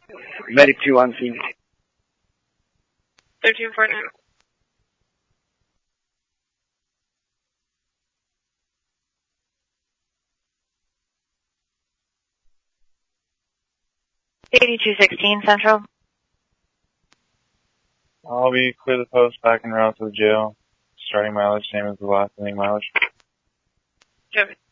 Medic 2 on scene. 1349. $82.16 Central. I'll be clear the post back en route to the jail. Starting mileage, same as the last ending mileage. Copy.